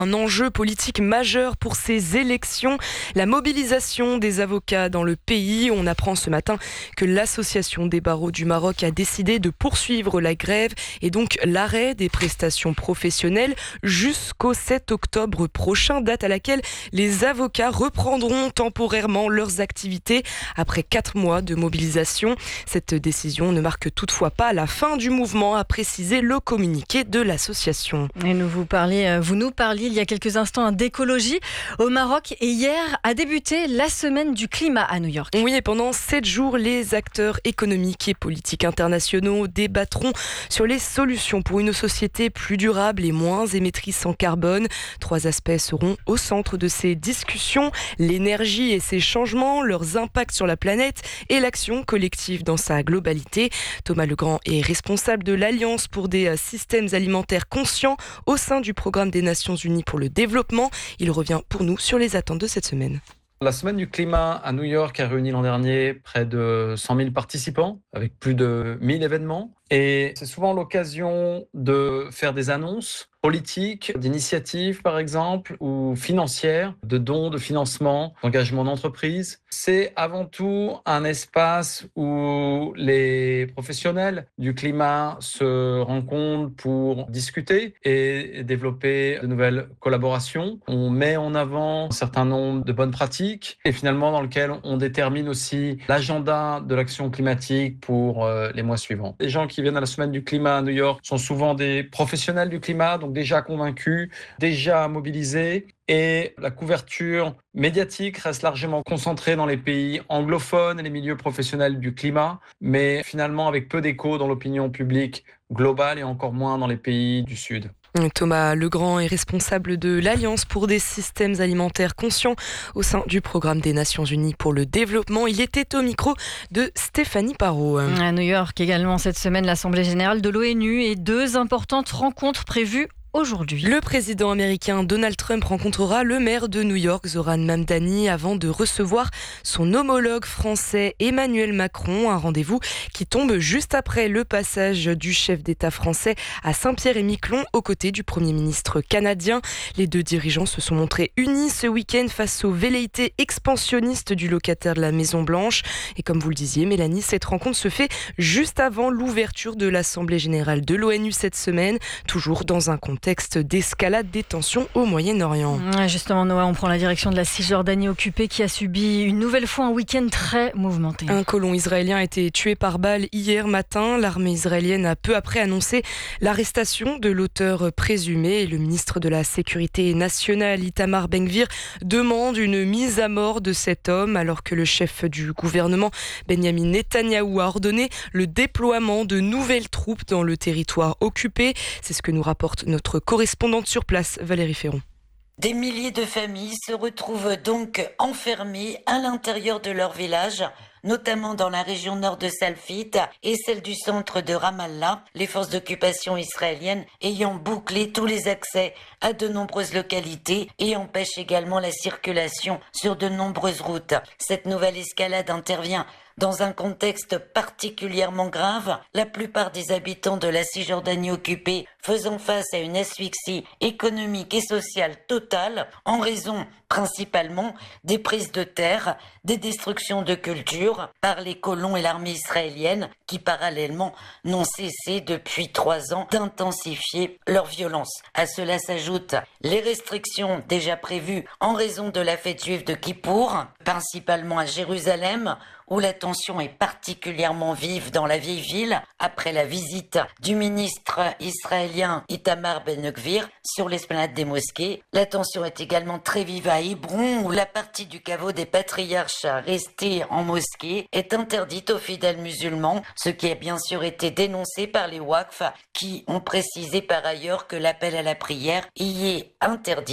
Un enjeu politique majeur pour ces élections, la mobilisation des avocats dans le pays. On apprend ce matin que l'Association des barreaux du Maroc a décidé de poursuivre la grève et donc l'arrêt des prestations professionnelles jusqu'au 7 octobre prochain, date à laquelle les avocats reprendront temporairement leurs activités après 4 mois de mobilisation. Cette décision ne marque toutefois pas la fin du mouvement, a précisé le communiqué de l'association. Et vous nous parliez il y a quelques instants d'écologie au Maroc et hier a débuté la semaine du climat à New York. Oui, et pendant 7 jours, les acteurs économiques et politiques internationaux débattront sur les solutions pour une société plus durable et moins émettrice en carbone. 3 aspects seront au centre de ces discussions: l'énergie et ses changements, leurs impacts sur la planète et l'action collective dans sa globalité. Thomas Legrand est responsable de l'Alliance pour des systèmes alimentaires conscients au sein du programme des Nations Unies pour le développement. Il revient pour nous sur les attentes de cette semaine. La semaine du climat à New York a réuni l'an dernier près de 100 000 participants avec plus de 1000 événements. Et c'est souvent l'occasion de faire des annonces politiques, d'initiatives par exemple, ou financières, de dons, de financement, d'engagement d'entreprise. C'est avant tout un espace où les professionnels du climat se rencontrent pour discuter et développer de nouvelles collaborations. On met en avant un certain nombre de bonnes pratiques et finalement dans lequel on détermine aussi l'agenda de l'action climatique pour les mois suivants. Les gens qui viennent à la semaine du climat à New York sont souvent des professionnels du climat, donc déjà convaincus, déjà mobilisés. Et la couverture médiatique reste largement concentrée dans les pays anglophones et les milieux professionnels du climat, mais finalement avec peu d'écho dans l'opinion publique globale et encore moins dans les pays du Sud. Thomas Legrand est responsable de l'Alliance pour des systèmes alimentaires conscients au sein du programme des Nations Unies pour le développement. Il était au micro de Stéphanie Parot. À New York également cette semaine, l'Assemblée générale de l'ONU et 2 importantes rencontres prévues aujourd'hui. Le président américain Donald Trump rencontrera le maire de New York, Zoran Mamdani, avant de recevoir son homologue français Emmanuel Macron. Un rendez-vous qui tombe juste après le passage du chef d'État français à Saint-Pierre-et-Miquelon aux côtés du Premier ministre canadien. Les 2 dirigeants se sont montrés unis ce week-end face aux velléités expansionnistes du locataire de la Maison-Blanche. Et comme vous le disiez, Mélanie, cette rencontre se fait juste avant l'ouverture de l'Assemblée générale de l'ONU cette semaine, toujours dans un contexte d'escalade des tensions au Moyen-Orient. Justement, Noah, on prend la direction de la Cisjordanie occupée qui a subi une nouvelle fois un week-end très mouvementé. Un colon israélien a été tué par balle hier matin. L'armée israélienne a peu après annoncé l'arrestation de l'auteur présumé. Et le ministre de la Sécurité nationale, Itamar Ben-Gvir, demande une mise à mort de cet homme alors que le chef du gouvernement, Benyamin Netanyahou, a ordonné le déploiement de nouvelles troupes dans le territoire occupé. C'est ce que nous rapporte notre correspondante sur place, Valérie Ferron. Des milliers de familles se retrouvent donc enfermées à l'intérieur de leur village, notamment dans la région nord de Salfit et celle du centre de Ramallah, les forces d'occupation israéliennes ayant bouclé tous les accès à de nombreuses localités et empêchent également la circulation sur de nombreuses routes. Cette nouvelle escalade intervient dans un contexte particulièrement grave, la plupart des habitants de la Cisjordanie occupée faisant face à une asphyxie économique et sociale totale en raison principalement des prises de terre, des destructions de cultures par les colons et l'armée israélienne qui parallèlement n'ont cessé depuis 3 ans d'intensifier leur violence. À cela s'ajoutent les restrictions déjà prévues en raison de la fête juive de Kippour, principalement à Jérusalem, où la tension est particulièrement vive dans la vieille ville après la visite du ministre israélien Itamar Ben-Gvir sur l'esplanade des mosquées. La tension est également très vive à Hébron, où la partie du caveau des patriarches restée en mosquée est interdite aux fidèles musulmans, ce qui a bien sûr été dénoncé par les Waqf, qui ont précisé par ailleurs que l'appel à la prière y est interdite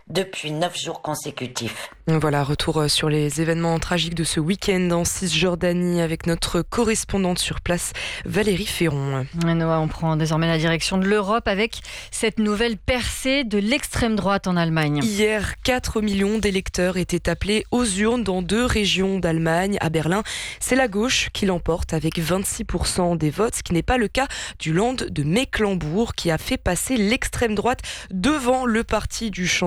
depuis 9 jours consécutifs. Voilà, retour sur les événements tragiques de ce week-end en Cisjordanie avec notre correspondante sur place, Valérie Ferron. Noah, on prend désormais la direction de l'Europe avec cette nouvelle percée de l'extrême droite en Allemagne. Hier, 4 millions d'électeurs étaient appelés aux urnes dans 2 régions d'Allemagne. À Berlin, c'est la gauche qui l'emporte avec 26% des votes, ce qui n'est pas le cas du Land de Mecklembourg qui a fait passer l'extrême droite devant le parti du